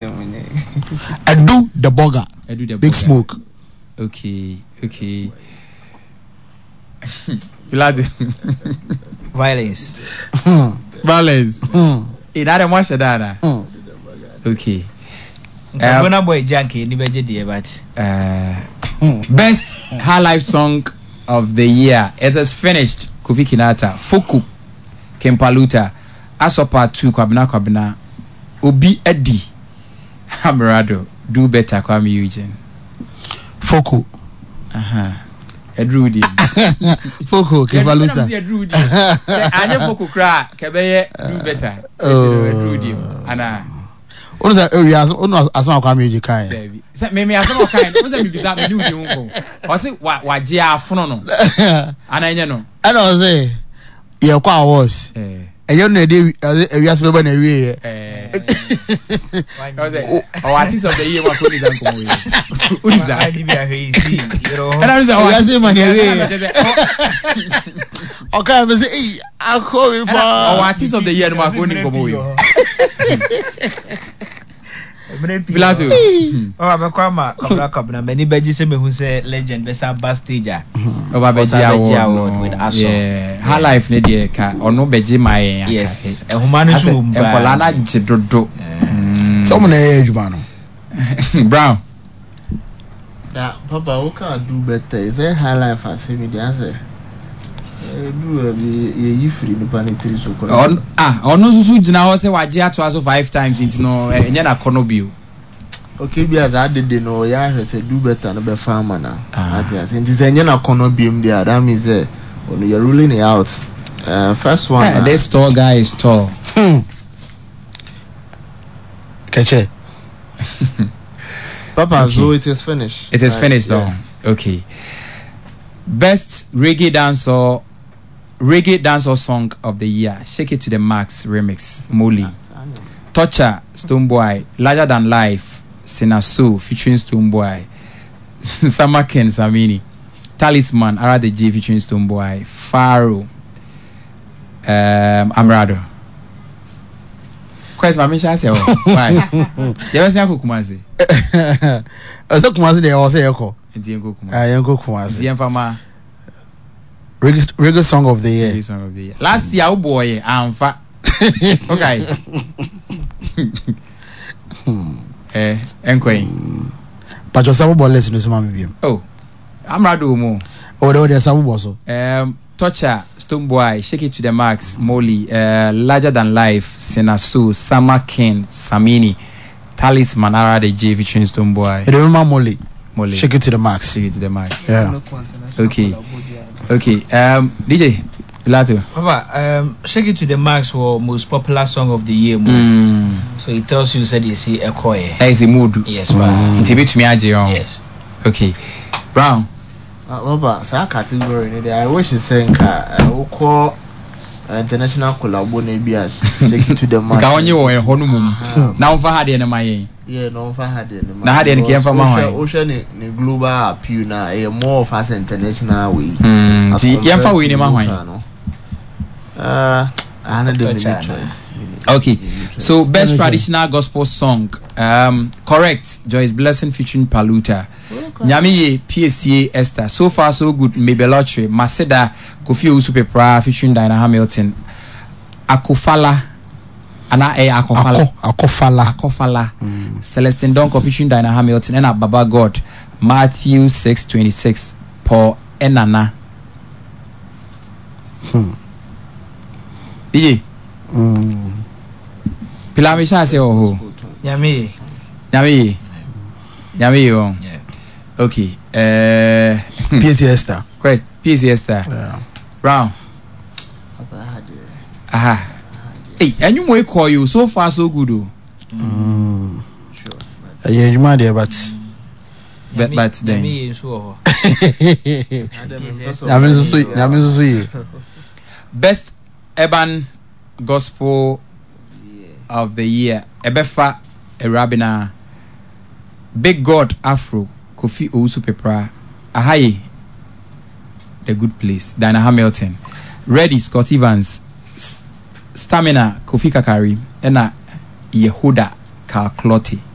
Edu the Burger. Big Smoke. Okay. Blood. Violence. Inada mo shadana. Okay. Gonna boy Janky ni beje die but best high life song of the year. It has finished. Kofi Kinata, Foku, Kempaluta, Asopa 2, Kwabena, Obi Eddie, Amarado, Do Better, Kwame Eugene. Foku. Edrudi. Foku, Kempaluta. Edrudi. Anya Foku cry, Kebeye, Do Better. Edrudi. Ana. Onusa asama Kwame Eugene kai. Say me asama kai. Onusa mi bisa me ni unko. O se wa je afono no. Ana enya no. And I say, "Yeah, quite was." And you know, we ask me when we. Artist of the year was only done for me. And I say, "Man, okay, I say, hey, I call you for artist of the year was only for me." Pilato. Oh, I'm a many badges who say legend besa backstage. Award with us. Yeah, her life nedia ka or no beji my yes. A humanism Polana Jidodo. Someone age man. Brown. That Papa, who can't do better? Is there high life as him? The answer. Do you free the planetary so called? No, so now say waji ato 5 times into no enya na konobio. Okay, be as I did know, yeah, say do better no be farmer now. Ati say enti enya na konobio there. That means when you're ruling it out. First one. This tall guy is tall. Catch Papa, okay. So it is finished. It is finished though. Okay. Best reggae dancehall song of the year. Shake It to the Max remix. Molly. Torture, Stonebwoy. Larger Than Life. Senaso featuring Stonebwoy. Samaken Samini. Talisman Arade J featuring Stonebwoy. Faro. Amrado. Quest my mission say why? You ever say Kumasi? So Kumasi they all say Eko. Ndienko Kumasi. Yenko Kumasi. Ndienfama. Reggae song of the year. Reggae song of the year. Last year, oh boy, Amfa. Okay. Enquay. But your sabu ball lesson is mammy. Oh, I'm Rado Mo. Oh, there's sabu bosso. Torture, Stonebwoy, Shake It to the Max, Molly, Larger Than Life, Senaso, Samaken, Samini, Talisman Arade J featuring Stonebwoy. Remember Molly. Shake It to the Max. Shake It to the Max. Yeah. Okay. DJ Pilato. Papa, Shake It to the Max was most popular song of the year. So it tells you said you see a choir. It's a mood. Yes, man. It's a bit me yes. Okay. Brown. Papa, sa category I wish you saying call international collabo be as Shake It to the Max. Ka onye wo e ho no mum. Na on fa hade na mayen. Yeah, no fa hade na. Na hade ne kian fa ma ho. Ocean ne global appeal na more of us international way. Ti yan fa we ne ma ho. Choice. Okay, so best traditional gospel song, correct. Joyce Blessing featuring Paluta. Nyamiye PSCA Esther. So far so good. Mebelotri Maseda Kofi Usupepra featuring Dinah Hamilton. Akofala. Ana Akofala. Celestine Donko featuring Dinah Hamilton and Baba God. Matthew 6:26. Paul Enana. DJ. Pilamisha say oh. Nyami. Oh. Yeah. Okay. PSC Esther. Quest. PSC Esther. Yeah. Brown. Aha. Hey, and you may call you so far so good. Sure. Yeah, you might but then. Best urban gospel of the year. Ebefa Erabina. Big God Afro. Kofi Owusu-Pepra. Ahaye. The Good Place. Dinah Hamilton. Ready Scott Evans. Stamina Kofi Kakari. Ena Yehuda Kalkloti.